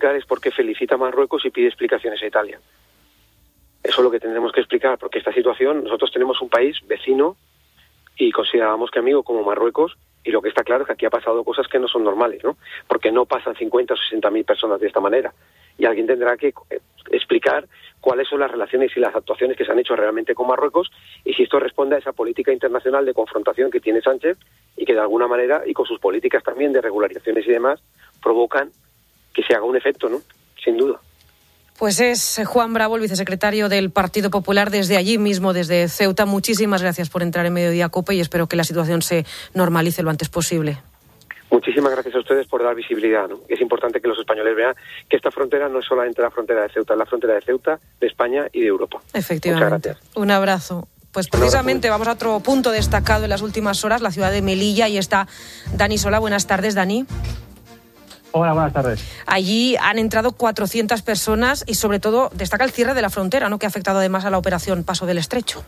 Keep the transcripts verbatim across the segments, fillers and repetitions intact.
es porque felicita a Marruecos y pide explicaciones a Italia. Eso es lo que tendremos que explicar, porque esta situación, nosotros tenemos un país vecino y consideramos que amigo como Marruecos, y lo que está claro es que aquí ha pasado cosas que no son normales, ¿no? Porque no pasan cincuenta o sesenta mil personas de esta manera. Y alguien tendrá que explicar cuáles son las relaciones y las actuaciones que se han hecho realmente con Marruecos y si esto responde a esa política internacional de confrontación que tiene Sánchez y que de alguna manera, y con sus políticas también de regularizaciones y demás, provocan que se haga un efecto, ¿no? Sin duda. Pues es Juan Bravo, el vicesecretario del Partido Popular, desde allí mismo, desde Ceuta. Muchísimas gracias por entrar en Mediodía COPE y espero que la situación se normalice lo antes posible. Muchísimas gracias a ustedes por dar visibilidad, ¿no? Es importante que los españoles vean que esta frontera no es solamente la frontera de Ceuta, es la frontera de Ceuta, de España y de Europa. Efectivamente. Muchas gracias. Un abrazo. Pues precisamente vamos a otro punto destacado en las últimas horas, la ciudad de Melilla. Ahí está Dani Sola. Buenas tardes, Dani. Hola, buenas tardes. Allí han entrado cuatrocientas personas y sobre todo destaca el cierre de la frontera, ¿no?, que ha afectado además a la operación Paso del Estrecho.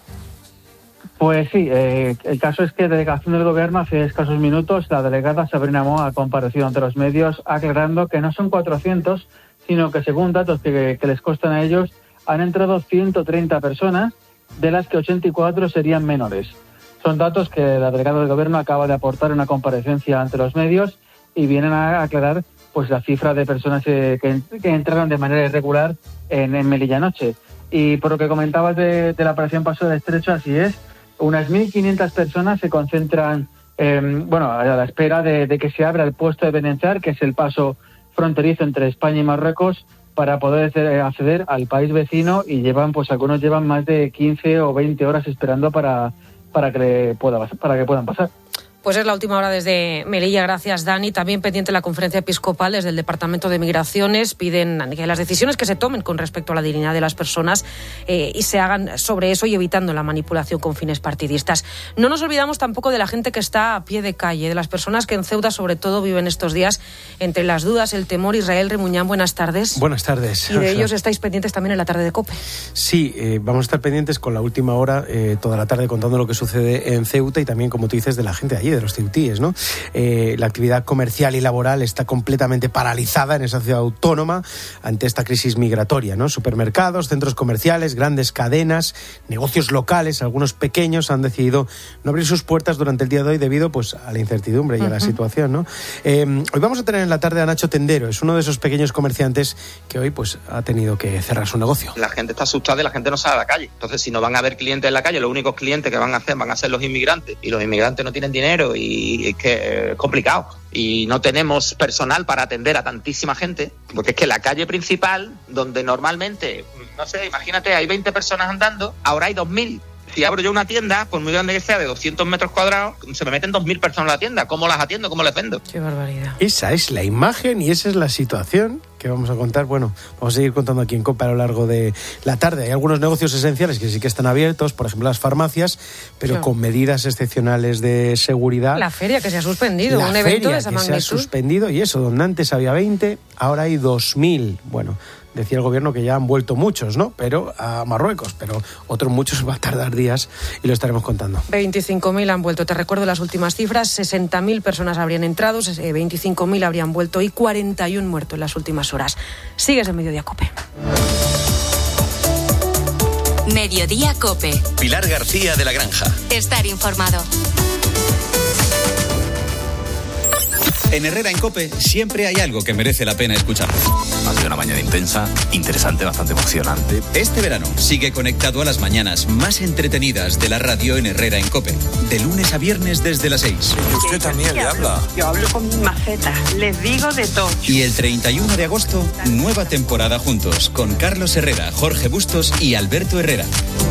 Pues sí, eh, el caso es que la delegación del Gobierno hace escasos minutos, la delegada Sabrina Moa ha comparecido ante los medios aclarando que no son cuatrocientos, sino que según datos que, que les constan a ellos, han entrado ciento treinta personas, de las que ochenta y cuatro serían menores. Son datos que la delegada del Gobierno acaba de aportar en una comparecencia ante los medios y vienen a aclarar pues la cifra de personas eh, que, que entraron de manera irregular en, en Melilla anoche. Y por lo que comentabas de, de la operación Paso del Estrecho, así es. Unas mil quinientas personas se concentran eh, bueno, a la espera de, de que se abra el puesto de Benatzar, que es el paso fronterizo entre España y Marruecos, para poder acceder al país vecino, y llevan, pues algunos llevan más de quince o veinte horas esperando para, para, que, pueda, para que puedan pasar. Pues es la última hora desde Melilla. Gracias, Dani. También pendiente la conferencia episcopal desde el Departamento de Migraciones. Piden que las decisiones que se tomen con respecto a la dignidad de las personas eh, y se hagan sobre eso y evitando la manipulación con fines partidistas. No nos olvidamos tampoco de la gente que está a pie de calle, de las personas que en Ceuta sobre todo viven estos días entre las dudas, el temor. Israel Remuñán, buenas tardes. Buenas tardes. Y de ellos estáis pendientes también en la tarde de COPE. Sí, eh, vamos a estar pendientes con la última hora, eh, toda la tarde, contando lo que sucede en Ceuta y también, como tú dices, de la gente allí, de los ceutíes, ¿no? Eh, la actividad comercial y laboral está completamente paralizada en esa ciudad autónoma ante esta crisis migratoria, ¿no? Supermercados, centros comerciales, grandes cadenas, negocios locales, algunos pequeños, han decidido no abrir sus puertas durante el día de hoy debido, pues, a la incertidumbre y a la uh-huh. situación, ¿no? Eh, hoy vamos a tener en la tarde a Nacho Tendero, es uno de esos pequeños comerciantes que hoy, pues, ha tenido que cerrar su negocio. La gente está asustada y la gente no sale a la calle. Entonces, si no van a haber clientes en la calle, los únicos clientes que van a hacer van a ser los inmigrantes, y los inmigrantes no tienen dinero y es que es complicado. Y no tenemos personal para atender a tantísima gente, porque es que la calle principal, donde normalmente, no sé, imagínate, hay veinte personas andando, ahora hay dos mil. Si abro yo una tienda, por muy grande que sea, de doscientos metros cuadrados, se me meten dos mil personas en la tienda. ¿Cómo las atiendo? ¿Cómo les vendo? Qué barbaridad. Esa es la imagen y esa es la situación que vamos a contar. Bueno, vamos a seguir contando aquí en COPE a lo largo de la tarde. Hay algunos negocios esenciales que sí que están abiertos, por ejemplo las farmacias, pero claro, con medidas excepcionales de seguridad. La feria que se ha suspendido, la un evento de esa que magnitud. Se ha suspendido, y eso, donde antes había veinte, ahora hay dos mil. Bueno, decía el gobierno que ya han vuelto muchos, ¿no? Pero a Marruecos, pero otros muchos va a tardar días y lo estaremos contando. veinticinco mil han vuelto. Te recuerdo las últimas cifras: sesenta mil personas habrían entrado, veinticinco mil habrían vuelto y cuarenta y uno muertos en las últimas horas. Sigues en Mediodía COPE. Mediodía COPE. Pilar García de la Granja. Estar informado. En Herrera en COPE siempre hay algo que merece la pena escuchar. Ha sido una mañana intensa, interesante, bastante emocionante. Este verano sigue conectado a las mañanas más entretenidas de la radio en Herrera en COPE. De lunes a viernes desde las seis. Y usted también le habla. Yo hablo con mi maceta, les digo de todo. Y el treinta y uno de agosto, nueva temporada juntos con Carlos Herrera, Jorge Bustos y Alberto Herrera.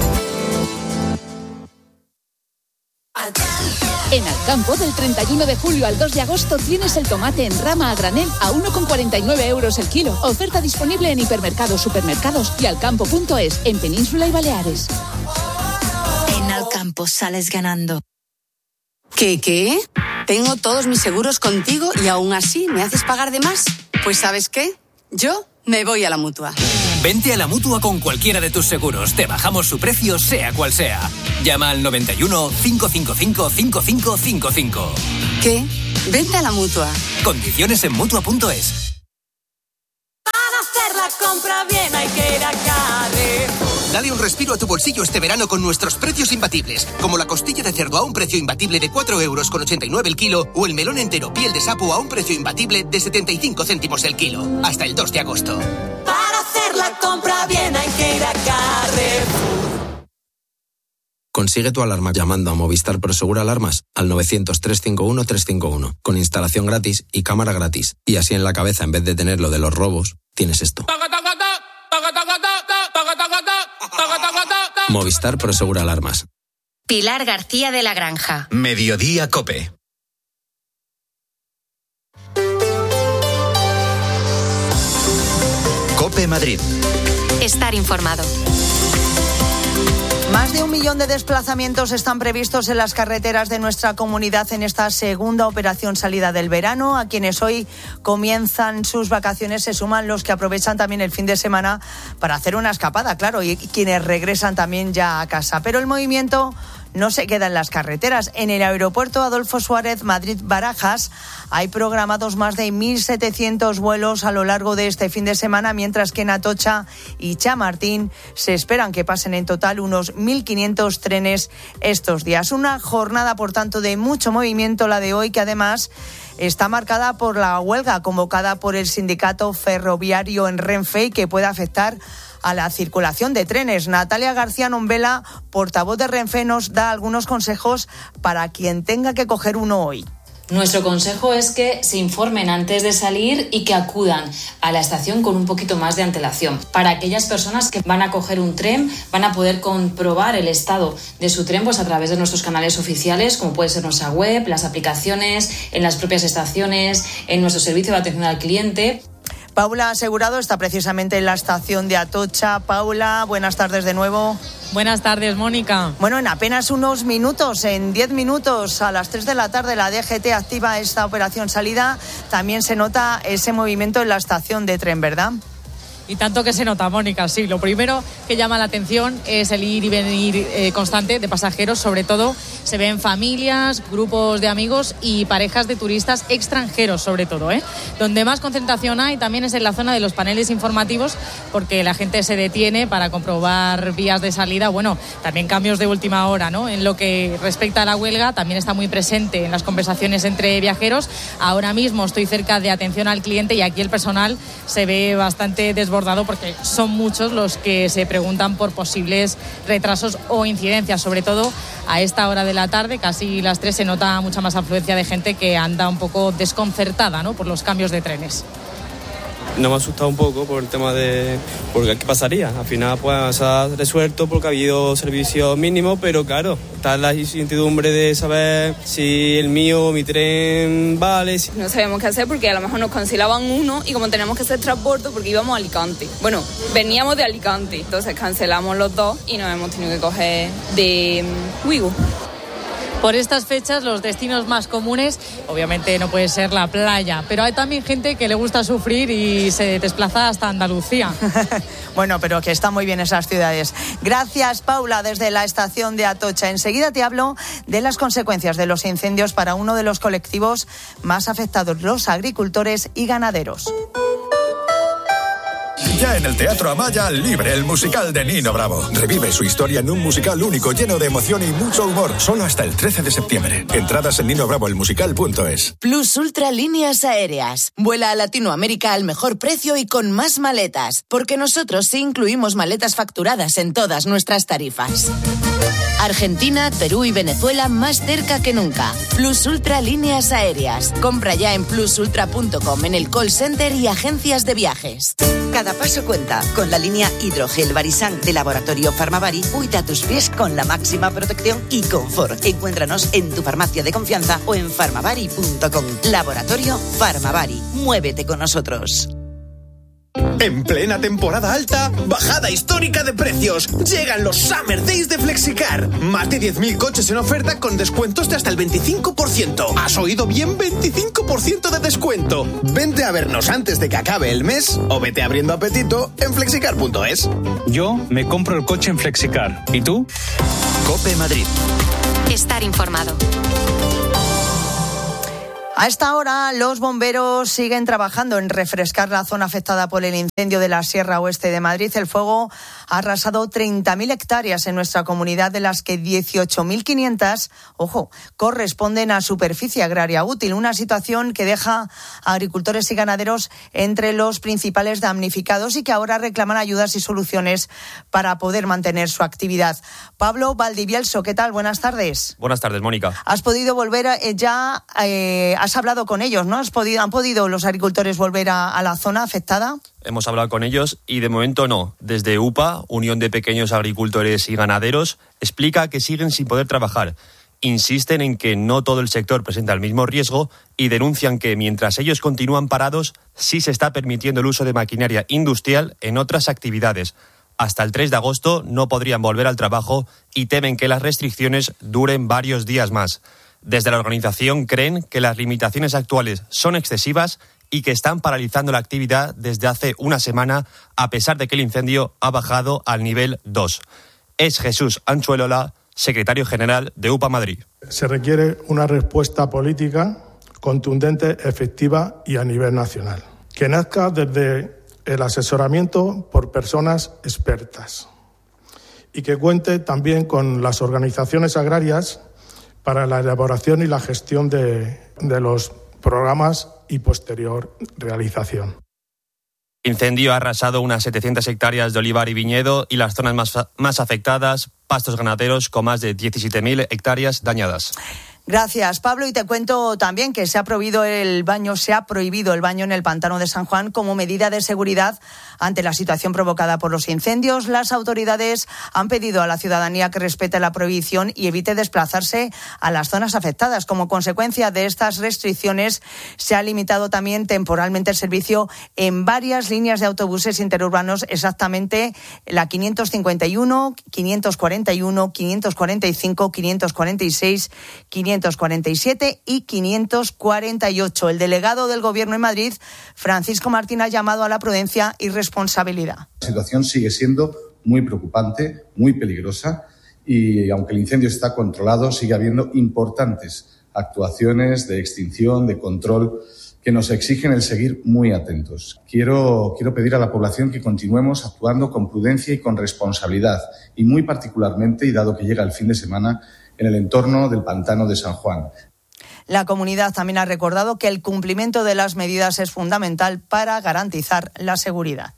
En Alcampo, del treinta y uno de julio al dos de agosto, tienes el tomate en rama a granel a uno con cuarenta y nueve euros el kilo. Oferta disponible en hipermercados, supermercados y alcampo punto es, en Península y Baleares. En Alcampo sales ganando. ¿Qué, qué? Tengo todos mis seguros contigo y aún así me haces pagar de más. Pues ¿sabes qué? Yo me voy a la Mutua. Vente a la Mutua con cualquiera de tus seguros. Te bajamos su precio, sea cual sea. Llama al noventa y uno, cinco cinco cinco, cinco cinco cinco cinco. ¿Qué? Vente a la Mutua. Condiciones en Mutua punto es. hacer la compra bien hay que ir a Carrefour. Dale un respiro a tu bolsillo este verano con nuestros precios imbatibles, como la costilla de cerdo a un precio imbatible de cuatro euros con ochenta y nueve el kilo o el melón entero piel de sapo a un precio imbatible de setenta y cinco céntimos el kilo. Hasta el dos de agosto. Para hacer la compra bien hay que ir a Carrefour. Consigue tu alarma llamando a Movistar Prosegur Alarmas al novecientos, trescientos cincuenta y uno, trescientos cincuenta y uno, con instalación gratis y cámara gratis. Y así en la cabeza, en vez de tener lo de los robos, tienes esto. Movistar Prosegur Alarmas. Pilar García de la Granja. Mediodía COPE. COPE Madrid. Estar informado. Más de un millón de desplazamientos están previstos en las carreteras de nuestra comunidad en esta segunda operación salida del verano. A quienes hoy comienzan sus vacaciones se suman los que aprovechan también el fin de semana para hacer una escapada, claro, y quienes regresan también ya a casa. Pero el movimiento no se queda en las carreteras. En el aeropuerto Adolfo Suárez Madrid-Barajas hay programados más de mil setecientos vuelos a lo largo de este fin de semana, mientras que en Atocha y Chamartín se esperan que pasen en total unos mil quinientos trenes estos días. Una jornada, por tanto, de mucho movimiento la de hoy, que además está marcada por la huelga convocada por el sindicato ferroviario en Renfe y que puede afectar a la circulación de trenes. Natalia García Nombela, portavoz de Renfe, nos da algunos consejos para quien tenga que coger uno hoy. Nuestro consejo es que se informen antes de salir y que acudan a la estación con un poquito más de antelación. Para aquellas personas que van a coger un tren, van a poder comprobar el estado de su tren pues a través de nuestros canales oficiales, como puede ser nuestra web, las aplicaciones, en las propias estaciones, en nuestro servicio de atención al cliente. Paula Asegurado está precisamente en la estación de Atocha. Paula, buenas tardes de nuevo. Buenas tardes, Mónica. Bueno, en apenas unos minutos, en diez minutos, a las tres de la tarde, la D G T activa esta operación salida. También se nota ese movimiento en la estación de tren, ¿verdad? Y tanto que se nota, Mónica, sí. Lo primero que llama la atención es el ir y venir eh, constante de pasajeros. Sobre todo se ven familias, grupos de amigos y parejas de turistas extranjeros, sobre todo, ¿eh? Donde más concentración hay también es en la zona de los paneles informativos, porque la gente se detiene para comprobar vías de salida. Bueno, también cambios de última hora, ¿no? En lo que respecta a la huelga, también está muy presente en las conversaciones entre viajeros. Ahora mismo estoy cerca de atención al cliente y aquí el personal se ve bastante desbordado, porque son muchos los que se preguntan por posibles retrasos o incidencias, sobre todo a esta hora de la tarde, casi las tres, se nota mucha más afluencia de gente que anda un poco desconcertada, ¿no?, por los cambios de trenes. No me ha asustado un poco por el tema de... porque ¿qué pasaría? Al final pues se ha resuelto porque ha habido servicio mínimo, pero claro, está la incertidumbre de saber si el mío, mi tren vale. Si... No sabemos qué hacer porque a lo mejor nos cancelaban uno y como tenemos que hacer transbordo porque íbamos a Alicante. Bueno, veníamos de Alicante, entonces cancelamos los dos y nos hemos tenido que coger de Wigo. Por estas fechas, los destinos más comunes, obviamente no puede ser la playa, pero hay también gente que le gusta sufrir y se desplaza hasta Andalucía. Bueno, pero que están muy bien esas ciudades. Gracias, Paula, desde la estación de Atocha. Enseguida te hablo de las consecuencias de los incendios para uno de los colectivos más afectados, los agricultores y ganaderos. Ya en el Teatro Amaya, Libre, el musical de Nino Bravo. Revive su historia en un musical único, lleno de emoción y mucho humor. Solo hasta el trece de septiembre. Entradas en nino bravo el musical punto es. Plus Ultra Líneas Aéreas. Vuela a Latinoamérica al mejor precio y con más maletas. Porque nosotros sí incluimos maletas facturadas en todas nuestras tarifas. Argentina, Perú y Venezuela más cerca que nunca. Plus Ultra Líneas Aéreas. Compra ya en plus ultra punto com, en el call center y agencias de viajes. Cada paso cuenta. Con la línea Hidrogel Barisan de Laboratorio Farmavari, cuida tus pies con la máxima protección y confort. Encuéntranos en tu farmacia de confianza o en farmavari punto com. Laboratorio Farmavari. Muévete con nosotros. En plena temporada alta, bajada histórica de precios. Llegan los Summer Days de Flexicar. Más de diez mil coches en oferta con descuentos de hasta el veinticinco por ciento. ¿Has oído bien? veinticinco por ciento de descuento. Vente a vernos antes de que acabe el mes o vete abriendo apetito en flexicar punto es. Yo me compro el coche en Flexicar. ¿Y tú? COPE Madrid. Estar informado. A esta hora, los bomberos siguen trabajando en refrescar la zona afectada por el incendio de la Sierra Oeste de Madrid. El fuego ha arrasado treinta mil hectáreas en nuestra comunidad, de las que dieciocho mil quinientas, ojo, corresponden a superficie agraria útil. Una situación que deja a agricultores y ganaderos entre los principales damnificados y que ahora reclaman ayudas y soluciones para poder mantener su actividad. Pablo Valdivielso, ¿qué tal? Buenas tardes. Buenas tardes, Mónica. ¿Has podido volver eh, ya... Eh, Has hablado con ellos, ¿no? ¿Has podido, ¿Han podido los agricultores volver a, a la zona afectada? Hemos hablado con ellos y de momento no. Desde U P A, Unión de Pequeños Agricultores y Ganaderos, explica que siguen sin poder trabajar. Insisten en que no todo el sector presenta el mismo riesgo y denuncian que mientras ellos continúan parados, sí se está permitiendo el uso de maquinaria industrial en otras actividades. Hasta el tres de agosto no podrían volver al trabajo y temen que las restricciones duren varios días más. Desde la organización creen que las limitaciones actuales son excesivas y que están paralizando la actividad desde hace una semana, a pesar de que el incendio ha bajado al nivel dos. Es Jesús Anchuelola, secretario general de U P A Madrid. Se requiere una respuesta política contundente, efectiva y a nivel nacional, que nazca desde el asesoramiento por personas expertas y que cuente también con las organizaciones agrarias para la elaboración y la gestión de, de los programas y posterior realización. El incendio ha arrasado unas setecientas hectáreas de olivar y viñedo y las zonas más, más afectadas, pastos ganaderos con más de diecisiete mil hectáreas dañadas. Gracias, Pablo. Y te cuento también que se ha prohibido el baño, se ha prohibido el baño en el pantano de San Juan como medida de seguridad ante la situación provocada por los incendios. Las autoridades han pedido a la ciudadanía que respete la prohibición y evite desplazarse a las zonas afectadas. Como consecuencia de estas restricciones, se ha limitado también temporalmente el servicio en varias líneas de autobuses interurbanos, exactamente la quinientos cincuenta y uno, quinientos cuarenta y uno, quinientos cuarenta y cinco, quinientos cuarenta y seis, quinientos cuarenta y siete y quinientos cuarenta y ocho. El delegado del Gobierno en Madrid, Francisco Martín, ha llamado a la prudencia y responsabilidad. La situación sigue siendo muy preocupante, muy peligrosa y aunque el incendio está controlado, sigue habiendo importantes actuaciones de extinción, de control, que nos exigen el seguir muy atentos. Quiero, quiero pedir a la población que continuemos actuando con prudencia y con responsabilidad, y muy particularmente, y dado que llega el fin de semana, en el entorno del pantano de San Juan. La comunidad también ha recordado que el cumplimiento de las medidas es fundamental para garantizar la seguridad.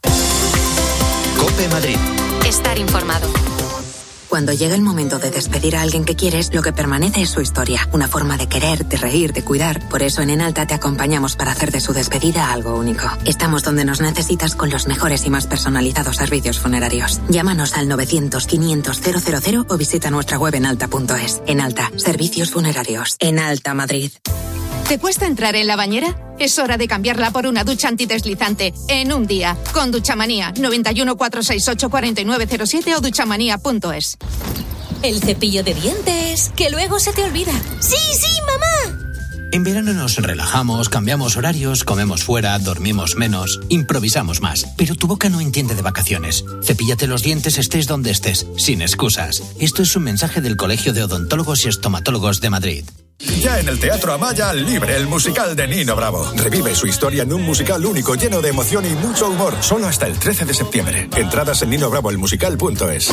COPE Madrid. Estar informado. Cuando llega el momento de despedir a alguien que quieres, lo que permanece es su historia. Una forma de querer, de reír, de cuidar. Por eso en Enalta te acompañamos para hacer de su despedida algo único. Estamos donde nos necesitas con los mejores y más personalizados servicios funerarios. Llámanos al novecientos, quinientos, cero cero cero o visita nuestra web enalta punto es. Enalta, servicios funerarios. Enalta Madrid. ¿Te cuesta entrar en la bañera? Es hora de cambiarla por una ducha antideslizante en un día. Con Duchamanía, noventa y uno, cuatrocientos sesenta y ocho, cuarenta y nueve cero siete o duchamanía punto es. El cepillo de dientes, que luego se te olvida. ¡Sí, sí, mamá! En verano nos relajamos, cambiamos horarios, comemos fuera, dormimos menos, improvisamos más. Pero tu boca no entiende de vacaciones. Cepíllate los dientes estés donde estés, sin excusas. Esto es un mensaje del Colegio de Odontólogos y Estomatólogos de Madrid. Ya en el Teatro Amaya, Libre, el musical de Nino Bravo. Revive su historia en un musical único, lleno de emoción y mucho humor. Solo hasta el trece de septiembre. Entradas en nino bravo el musical punto es.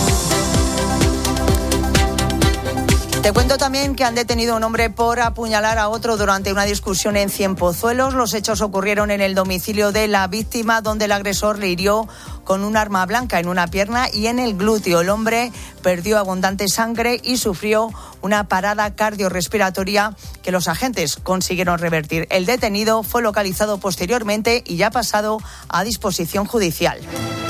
Te cuento también que han detenido a un hombre por apuñalar a otro durante una discusión en Cienpozuelos. Los hechos ocurrieron en el domicilio de la víctima, donde el agresor le hirió con un arma blanca en una pierna y en el glúteo. El hombre perdió abundante sangre y sufrió una parada cardiorrespiratoria que los agentes consiguieron revertir. El detenido fue localizado posteriormente y ya ha pasado a disposición judicial.